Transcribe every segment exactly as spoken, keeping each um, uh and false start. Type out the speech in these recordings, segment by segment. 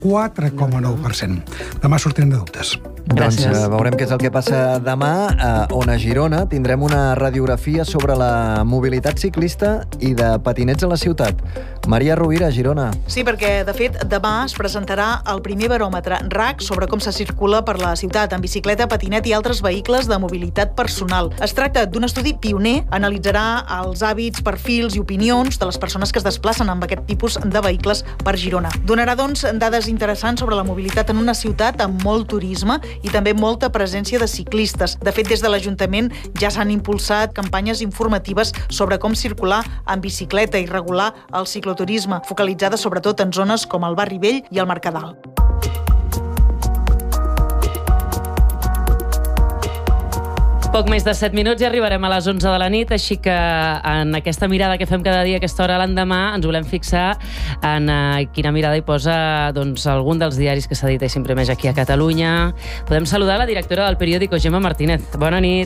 quatre coma nou per cent. Demà sortirem de dubtes. Gràcies. Doncs veurem què és el que passa demà, eh, on a Girona tindrem una radiografia sobre la mobilitat ciclista i de patinets a la ciutat. Maria Rovira, Girona. Sí, perquè, de fet, demà es presentarà el primer baròmetre R A C sobre com se circula per la ciutat, en bicicleta, patinet i altres vehicles de mobilitat personal. Es tracta d'un estudi pioner, analitzarà els hàbits, perfils i opinions de les persones que es desplacen amb aquest tipus de vehicles per Girona. Donarà, doncs, dades interessants sobre la mobilitat en una ciutat amb molt turisme i també molta presència de ciclistes. De fet, des de l'Ajuntament ja s'han impulsat campanyes informatives sobre com circular en bicicleta i regular el cicloturisme, focalitzades sobretot en zones com el Barri Vell i el Mercadal. Poc més de set minuts i arribarem a les onze de la nit, així que en aquesta mirada que fem cada dia a aquesta hora l'endemà ens volem fixar en uh, quina mirada hi posa doncs, algun dels diaris que s'edita i s'imprimeix aquí a Catalunya. Podem saludar la directora del periòdico, Gemma Martínez. Bona nit.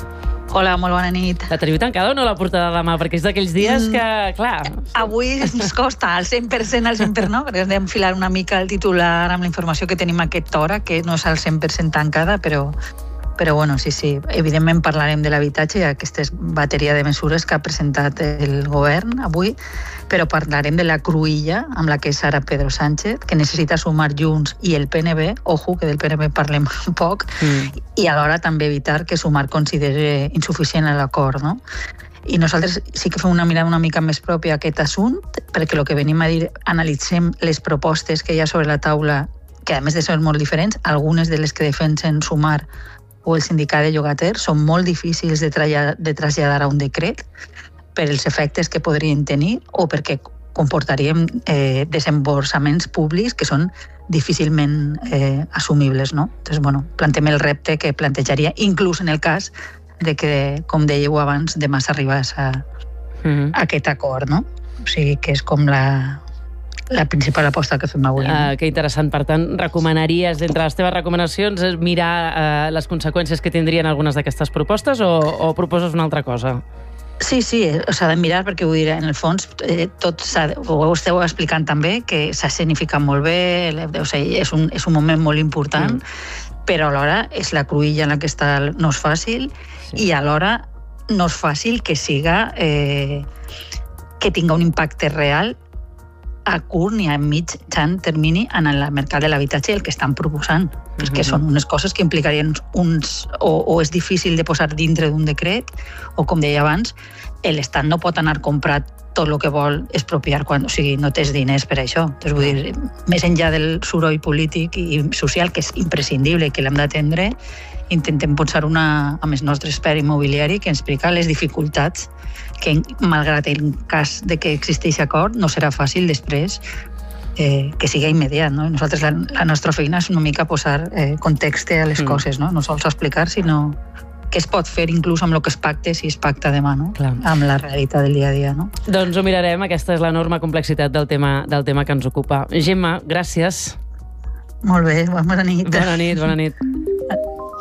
Hola, molt bona nit. La teniu tancada o no la portada de demà? Perquè és d'aquells dies que, clar... Avui ens costa al cent per cent, al cent per cent, no? Perquè hem d'enfilar una mica el titular amb la informació que tenim a aquesta hora, que no és al cent per cent tancada, però... Però, bueno, sí, sí, evidentment parlarem de l'habitatge i aquesta bateria de mesures que ha presentat el govern avui, però parlarem de la cruïlla amb la que és ara Pedro Sánchez, que necessita sumar Junts i el P N B, ojo, que del P N B parlem poc, mm. i alhora també evitar que Sumar consideri insuficient l'acord, no? I nosaltres sí que fem una mirada una mica més pròpia a aquest assumpte, perquè el que venim a dir, analitzem les propostes que hi ha sobre la taula, que a més de ser molt diferents, algunes de les que defensen Sumar o el sindicat de llogaters són molt difícils de, traslladar, de traslladar a un decret per els efectes que podrien tenir o perquè comportarien eh, desemborsaments públics que són difícilment eh, assumibles, no? Entonces, bueno, plantem el repte que plantejaria, inclús en el cas de que, com dèieu abans, demà s'arribés a, mm-hmm. a aquest acord, no? O sigui que és com la... la principal aposta que fem avui. Uh, que interessant. Per tant, recomanaries, entre les teves recomanacions, mirar uh, les conseqüències que tindrien algunes d'aquestes propostes o, o proposes una altra cosa? Sí, sí, s'ha de mirar perquè, vull dir, en el fons, eh, tot ho esteu explicant també, que s'ha significat molt bé, o sigui, és un, és un moment molt important, mm. però alhora és la cruïlla en la que està, no és fàcil, sí. i alhora no és fàcil que siga, eh, que tinga un impacte real a curt ni a mig termini en el mercat de l'habitatge el que estan proposant. Mm-hmm. És que són unes coses que implicarien uns... O, o és difícil de posar dintre d'un decret, o com deia abans, l'Estat no pot anar a comprar tot el que vol expropiar quan, o sigui, no tens diners per això. Entonces, vull dir, més enllà del soroll polític i social, que és imprescindible i que l'hem d'atendre, intentem posar una, amb el nostre expert immobiliari que ens explica les dificultats que, malgrat el cas de que existeix acord, no serà fàcil després eh, que siga immediat, no? Nosaltres, la, la nostra feina és una mica posar eh, context a les mm. coses, no? No sols explicar, sinó què es pot fer inclús amb el que es pacte, si es pacta demà, no? Clar. Amb la realitat del dia a dia, no? Doncs ho mirarem, aquesta és l'enorme complexitat del tema, del tema que ens ocupa. Gemma, gràcies. Molt bé, bona nit. Bona nit, bona nit.